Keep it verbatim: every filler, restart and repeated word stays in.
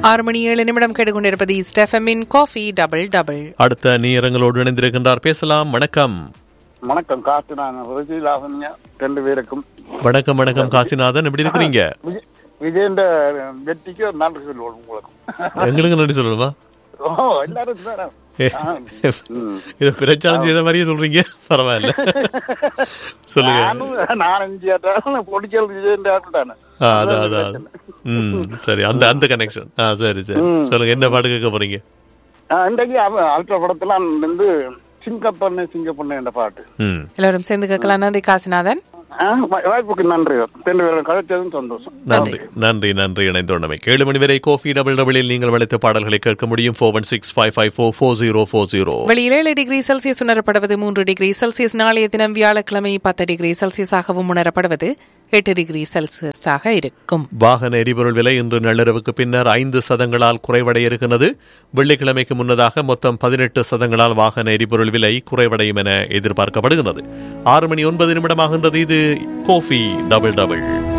ஆறு மணி ஏழு நிமிடம் கேட்டுக்கொண்டிருப்பது ஸ்டெஃபமின் காஃபி டபுள் டபுள். அடுத்த நேரங்களோடு இணைந்திருக்கின்றார். பேசலாம். வணக்கம். வணக்கம் காசிநாதன், ரெண்டு பேருக்கும் வணக்கம். வணக்கம் காசிநாதன், எப்படி இருக்கிறீங்க? விஜயண்ட வெற்றிக்கு நன்றி சொல்லுவோம். உங்களுக்கு எங்களுக்கு நன்றி சொல்லணுமா? இது பிரச்சாரம் செய்த மாதிரியே சொல்றீங்க. பரவாயில்ல, சொல்லுங்க. சரி, அந்த அந்த கனெக்ஷன். சரி சரி, சொல்லுங்க. என்ன பாட்டு கேட்க போறீங்க? இன்றைக்கு அல்ட்ரா படத்துல வந்து சிங்கப்பண்ணு சிங்கப்பண்ணு என்ற பாட்டு எல்லாரும் சேர்ந்து கேட்கலாம். நன்றி காசிநாதன், வாய்ப்புக்கு நன்றி. ரெண்டு பேரும் கழிச்சதும் சந்தோஷம். நன்றி நன்றி நன்றி. இணைந்தோண்டமை ஏழு மணி வரை கோஃபி டபுள் டபுளில் நீங்கள் வளைத்த பாடல்களை கேட்க முடியும். Four one six five five four four zero four zero. வெளியில் ஏழு டிகிரி செல்சியஸ் உணரப்படுவது, மூன்று டிகிரி செல்சியஸ் நாளைய தினம் வியாழக்கிழமை பத்து டிகிரி செல்சியஸாகவும் உணரப்படுவது, எட்டு டிகிரி செல்சியஸாக இருக்கும். வாகன எரிபொருள் விலை இன்று நள்ளிரவுக்கு பின்னர் ஐந்து சதங்களால் குறைவடைய இருக்கிறது. வெள்ளிக்கிழமைக்கு முன்னதாக மொத்தம் பதினெட்டு சதங்களால் வாகன எரிபொருள் விலை குறைவடையும் என எதிர்பார்க்கப்படுகிறது. ஆறு மணி ஒன்பது நிமிடமாகின்றது. இது கோஃபி டபுள் டபுள்.